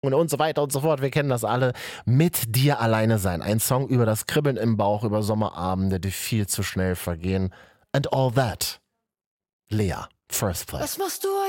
und so weiter und so fort. Wir kennen das alle. Mit dir alleine sein. Ein Song über das Kribbeln im Bauch, über Sommerabende, die viel zu schnell vergehen. And all that. Lea, First Place. Was machst du